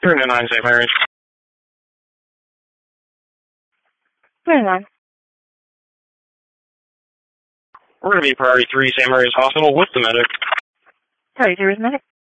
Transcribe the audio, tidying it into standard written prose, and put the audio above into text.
309 St. Mary's. 309. We're going to be priority 3 St. Mary's Hospital with the medic. Priority 3 with the medic.